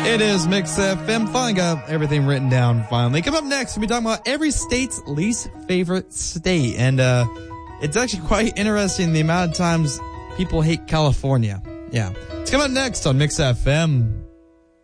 It is Mix FM. Finally got everything written down finally. Come up next, we'll be talking about every state's least favorite state. And it's actually quite interesting the amount of times people hate California. Yeah. It's coming up next on Mix FM.